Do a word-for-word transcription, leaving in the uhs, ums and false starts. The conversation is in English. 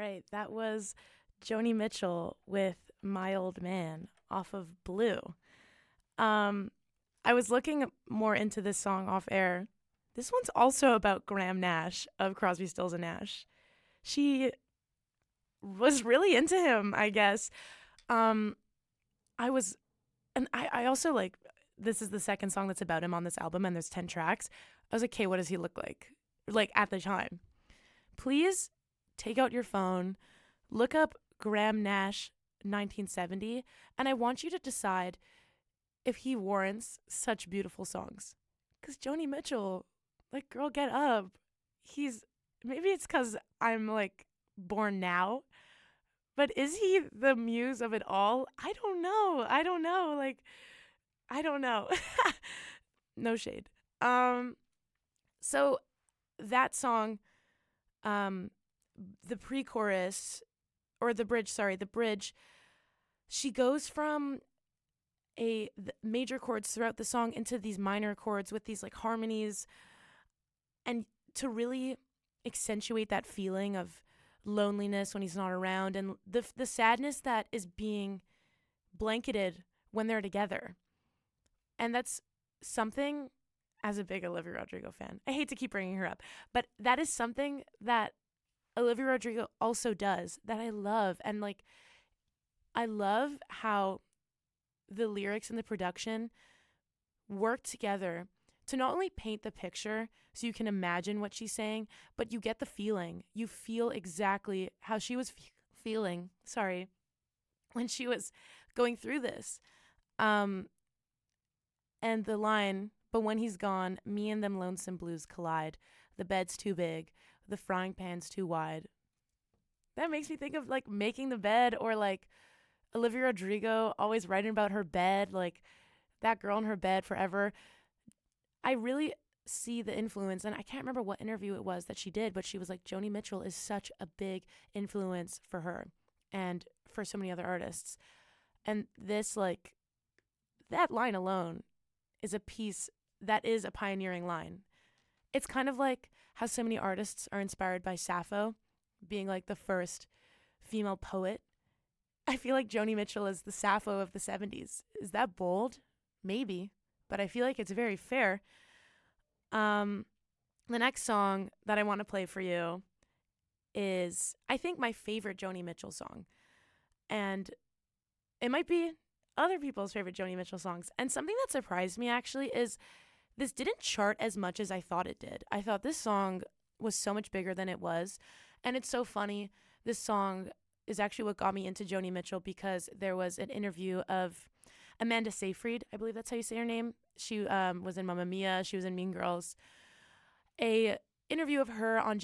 right. That was Joni Mitchell with My Old Man off of Blue. Um, I was looking more into this song off air. This one's also about Graham Nash of Crosby, Stills and Nash. She was really into him, I guess. Um, I was, and I, I also like, this is the second song that's about him on this album, and there's ten tracks. I was like, okay, what does he look like? Like at the time. Please take out your phone, look up Graham Nash nineteen seventy, and I want you to decide if he warrants such beautiful songs. Because Joni Mitchell, like, girl, get up. He's, maybe it's because I'm, like, born now, but is he the muse of it all? I don't know. I don't know. Like, I don't know. No shade. Um, so that song, um, the pre-chorus, or the bridge, sorry, the bridge, she goes from a major chords throughout the song into these minor chords with these like harmonies, and to really accentuate that feeling of loneliness when he's not around, and the the sadness that is being blanketed when they're together. And that's something, as a big Olivia Rodrigo fan, I hate to keep bringing her up, but that is something that Olivia Rodrigo also does that I love. And like, I love how the lyrics and the production work together to not only paint the picture so you can imagine what she's saying, but you get the feeling. You feel exactly how she was f- feeling, sorry, when she was going through this. Um, and the line, but when he's gone, me and them lonesome blues collide. The bed's too big, the frying pan's too wide. That makes me think of like Making the Bed, or like Olivia Rodrigo always writing about her bed, like that girl in her bed forever. I really see the influence, and I can't remember what interview it was that she did, but she was like, Joni Mitchell is such a big influence for her and for so many other artists. And this, like, that line alone is a piece that is a pioneering line. It's kind of like how so many artists are inspired by Sappho being like the first female poet. I feel like Joni Mitchell is the Sappho of the seventies. Is that bold? Maybe, but I feel like it's very fair. Um, the next song that I want to play for you is, I think, my favorite Joni Mitchell song. And it might be other people's favorite Joni Mitchell songs. And something that surprised me, actually, is this didn't chart as much as I thought it did. I thought this song was so much bigger than it was. And it's so funny. This song is actually what got me into Joni Mitchell, because there was an interview of Amanda Seyfried, I believe that's how you say her name. She um, was in Mamma Mia. She was in Mean Girls. A interview of her on